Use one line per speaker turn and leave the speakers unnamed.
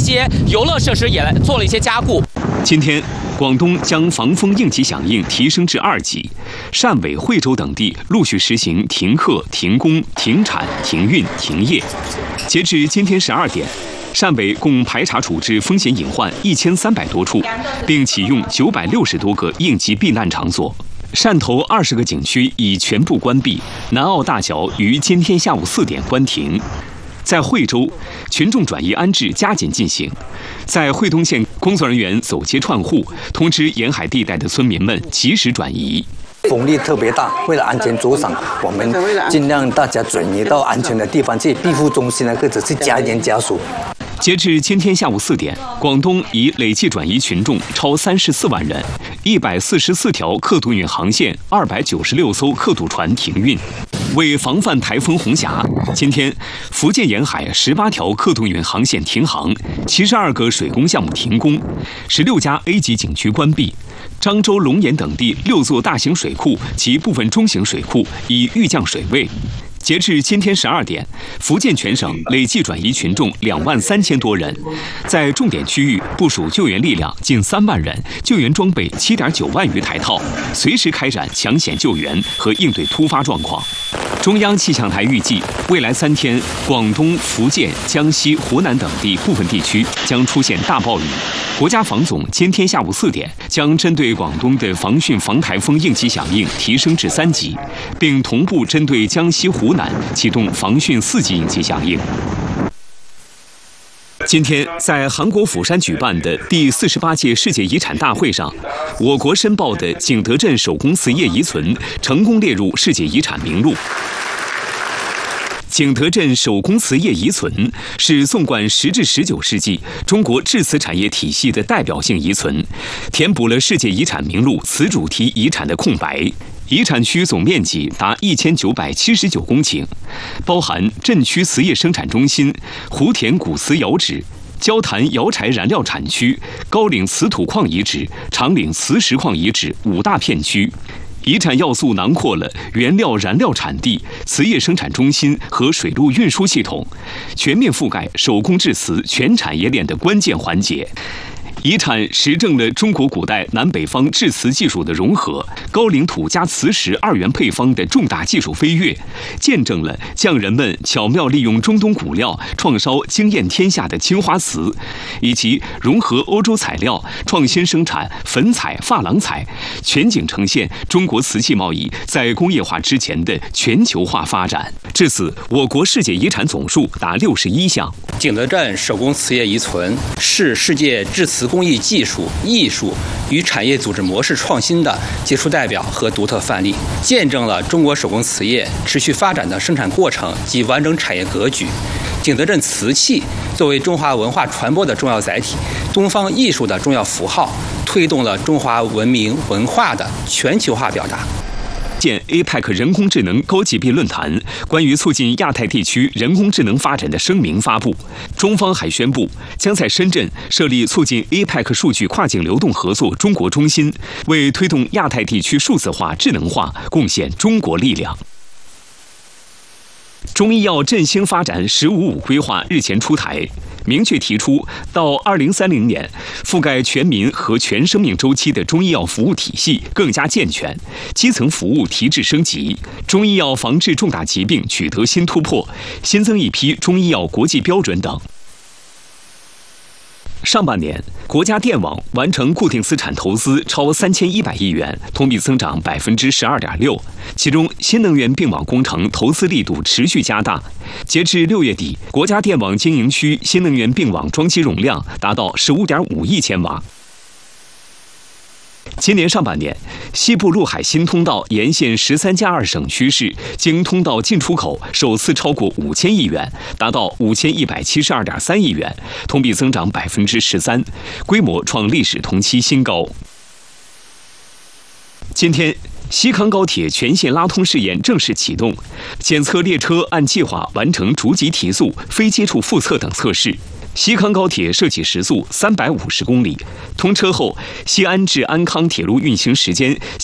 些游乐设施也做了一些加固。
今天，广东将防风应急响应提升至2级，汕尾、惠州等地陆续实行停课、停工、停产、停运、停业。截至今天12点，汕尾共排查处置风险隐患1300多处，并启用960多个应急避难场所。汕头20个景区已全部关闭，南澳大桥于今天下午4点关停。在惠州，群众转移安置加紧进行。在惠东县，工作人员走街串户，通知沿海地带的村民们及时转移。
风力特别大，为了安全着想，我们尽量大家转移到安全的地方去，庇护中心或者是家人家属。
截至今天下午4点，广东已累计转移群众超34万人，144条客渡运航线，296艘客渡船停运。为防范台风红霞，今天福建沿海18条客渡运航线停航，72个水工项目停工，16家 A 级景区关闭。漳州、龙岩等地6座大型水库及部分中型水库已预降水位。截至今天12点，福建全省累计转移群众23000多人，在重点区域部署救援力量近3万人，救援装备7.9万余台套，随时开展抢险救援和应对突发状况。中央气象台预计，未来3天，广东、福建、江西、湖南等地部分地区将出现大暴雨。国家防总今天下午4点将针对广东的防汛防台风应急响应提升至3级，并同步针对江西、湖南启动防汛4级应急响应。今天，在韩国釜山举办的第48届世界遗产大会上，我国申报的景德镇手工瓷业遗存成功列入世界遗产名录。景德镇手工瓷业遗存是纵贯10至19世纪中国制瓷产业体系的代表性遗存，填补了世界遗产名录瓷主题遗产的空白。遗产区总面积达1979公顷，包含镇区瓷业生产中心、湖田古瓷窑址、焦坛窑柴燃料产区、高岭瓷土矿遗址、长岭瓷石矿遗址5大片区。遗产要素囊括了原料燃料产地、瓷业生产中心和水路运输系统，全面覆盖手工制瓷全产业链的关键环节。遗产实证了中国古代南北方制瓷技术的融合，高岭土加瓷石2元配方的重大技术飞跃，见证了匠人们巧妙利用中东古料创烧惊艳天下的青花瓷，以及融合欧洲材料创新生产粉彩、珐琅彩，全景呈现中国瓷器贸易在工业化之前的全球化发展。至此，我国世界遗产总数达61项。
景德镇手工瓷业遗存是世界制瓷工艺技术、艺术与产业组织模式创新的杰出代表和独特范例，见证了中国手工瓷业持续发展的生产过程及完整产业格局。景德镇瓷器作为中华文化传播的重要载体，东方艺术的重要符号，推动了中华文明文化的全球化表达。
建 APEC 人工智能高级别论坛关于促进亚太地区人工智能发展的声明发布，中方还宣布将在深圳设立促进 APEC 数据跨境流动合作中国中心，为推动亚太地区数字化、智能化贡献中国力量。中医药振兴发展“15+5”规划日前出台，明确提出到2030年，覆盖全民和全生命周期的中医药服务体系更加健全，基层服务提质升级，中医药防治重大疾病取得新突破，新增一批中医药国际标准等。上半年，国家电网完成固定资产投资超3100亿元，同比增长12.6%。其中，新能源并网工程投资力度持续加大。截至6月底，国家电网经营区新能源并网装机容量达到15.5亿千瓦。今年上半年，西部陆海新通道沿线13+2省区市经通道进出口首次超过5000亿元，达到5172.3亿元，同比增长13%，规模创历史同期新高。今天，西康高铁全线拉通试验正式启动，检测列车按计划完成逐级提速、非接触复测等测试。西康高铁设计时速350公里，通车后，西安至安康铁路运行时间